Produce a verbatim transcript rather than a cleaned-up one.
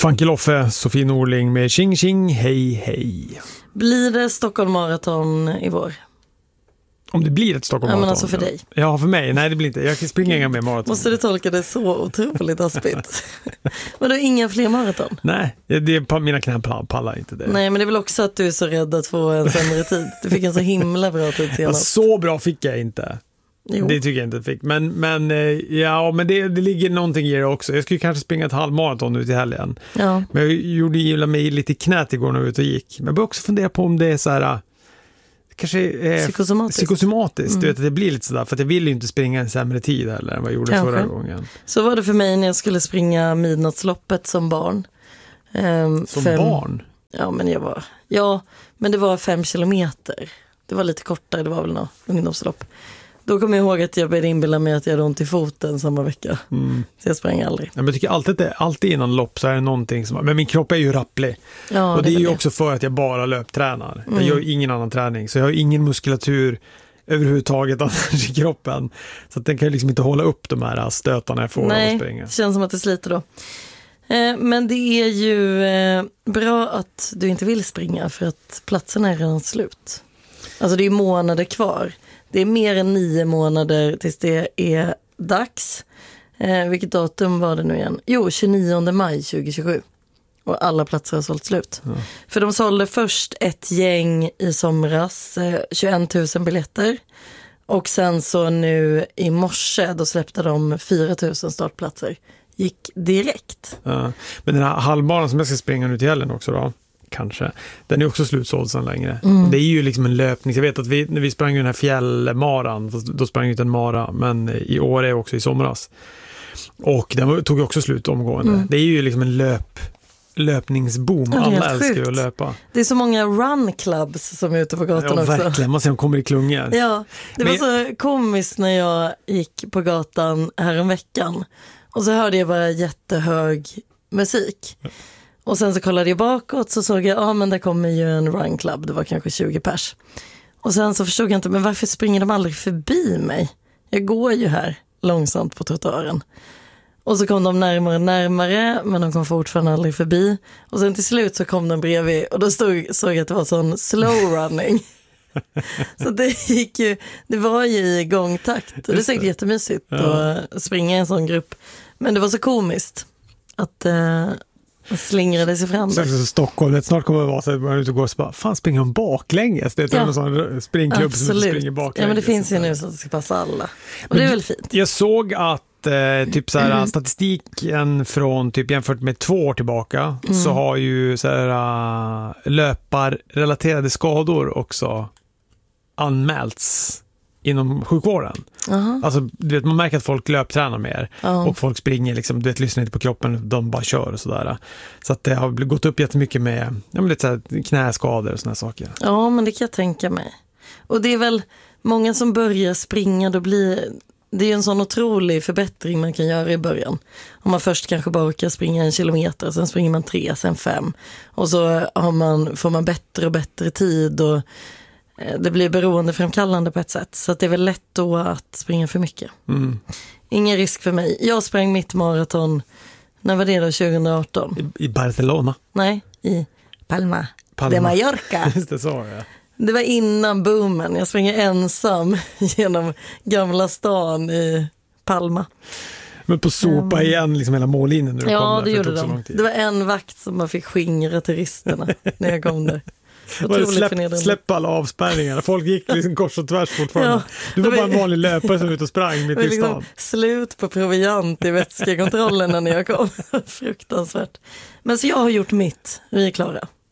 Funky Loffe, Sofie Norling med Tjing Tjing, hej hej. Blir det Stockholm Marathon i vår? Om det blir ett Stockholm Marathon? Ja, men alltså för dig. Ja, för mig. Nej, det blir inte. Jag kan springa inga mer maraton. Måste du tolka det så otroligt aspigt? Men då inga fler maraton? Nej, det är, mina knän pallar inte det. Nej, men det är väl också att du är så rädd att få en sämre tid. Du fick en så himla bra tid senast. Så bra fick jag inte. Jo. Det tycker jag inte jag fick. Men, men, ja, men det, det ligger någonting i det också. Jag skulle kanske springa ett halvmaraton nu till helgen. Ja. Men jag gjorde gilla mig lite i knät igår när jag var ute och gick. Men jag började också fundera på om det är så här... kanske är psykosomatiskt. psykosomatiskt. Mm. Du vet att det blir lite sådär. För att jag ville ju inte springa en sämre tid heller än vad jag gjorde kanske. Förra gången. Så var det för mig när jag skulle springa midnattsloppet som barn. Um, som fem, barn? Ja, men jag var... Ja, men det var fem kilometer. Det var lite kortare, det var väl något ungdomslopp. Då kommer jag ihåg att jag började inbilla mig att jag hade ont i foten samma vecka. Mm. Så jag sprang aldrig. Ja, men jag tycker alltid att det, alltid innan lopp så är det någonting som... Men min kropp är ju rapplig. Ja, och det, det är ju det. också för att jag bara löptränar. Mm. Jag gör ingen annan träning. Så jag har ingen muskulatur överhuvudtaget annars i kroppen. Så att den kan ju liksom inte hålla upp de här stötarna jag får av att springa. Nej, det känns som att det sliter då. Eh, men det är ju eh, bra att du inte vill springa för att platsen är redan slut. Alltså det är ju månader kvar. Det är mer än nio månader tills det är dags. Eh, vilket datum var det nu igen? Jo, tjugonionde maj tjugohundratjugosju. Och alla platser har sålt slut. Mm. För de sålde först ett gäng i somras, eh, tjugoett tusen biljetter. Och sen så nu i morse, då släppte de fyra tusen startplatser. Gick direkt. Ja. Men den här halvbanan som jag ska springa nu till helgen också då, kanske. Den är också slutsåld sedan längre. Mm. Det är ju liksom en löpning. Jag vet att vi, när vi sprang den här fjällmaran, då sprang inte en mara, men i år är också i somras. Och den tog också slut omgående. Mm. Det är ju liksom en löp löpningsboom. Ja, alla älskar ju att löpa. Det är så många run clubs som är ute på gatan ja, också. Verkligen, man ser de kommer i klungor. Ja, det Men... var så komiskt när jag gick på gatan här en veckan. Och så hörde jag bara jättehög musik. Ja. Och sen så kollade jag bakåt så såg jag, ja ah, men där kommer ju en run club, det var kanske tjugo pers. Och sen så förstod jag inte, men varför springer de aldrig förbi mig? Jag går ju här långsamt på trottoaren. Och så kom de närmare och närmare, men de kom fortfarande aldrig förbi. Och sen till slut så kom de bredvid och då stod, såg jag att det var sån slow running. Så det gick ju, det var ju i gångtakt. Och det är säkert jättemysigt ja. Att springa i en sån grupp. Men det var så komiskt att... Uh, slingrade sig fram. Så, så Stockholm, snart kommer det vara så att man är ute och går och så bara, fan springer de baklänges? Det är ja. En sån springklubb Absolut. Som springer baklänges. Ja, men det finns ju nu så att det ska passa alla. Och men det är väl fint. Jag såg att eh, typ så här, mm. statistiken från typ jämfört med två år tillbaka mm. så har ju så här, uh, löparrelaterade skador också anmälts inom sjukvården. Uh-huh. Alltså, du vet, man märker att folk löptränar mer uh-huh. och folk springer, liksom, du vet, lyssnar inte på kroppen, de bara kör och sådär. Så att det har gått upp jättemycket med ja, men lite så här, knäskador och såna saker. Ja, men det kan jag tänka mig. Och det är väl många som börjar springa, då blir det är ju en sån otrolig förbättring man kan göra i början. Om man först kanske bara orkar springa en kilometer, sen springer man tre, sen fem. Och så har man, får man bättre och bättre tid och det blir beroendeframkallande på ett sätt. Så att det är väl lätt då att springa för mycket. Mm. Ingen risk för mig. Jag sprang mitt maraton, när var det då? tjugoarton? I, i Barcelona? Nej, i Palma, Palma. de Mallorca. Just det, så ja. Det var innan boomen. Jag springer ensam genom gamla stan i Palma. Men på sopa um, igen liksom hela mållinjen när du ja, kom där. Ja, det gjorde de. Det var en vakt som man fick skingra turisterna när jag kom där. Släpp, släpp alla avspärrningar. Folk gick liksom kors och tvärs fortfarande. Ja, du var, var bara en vanlig löpare som ut och sprang mitt i liksom stan. Slut på proviant i vätskekontrollen när jag kom. Fruktansvärt. Men så jag har gjort mitt. Vi är klara.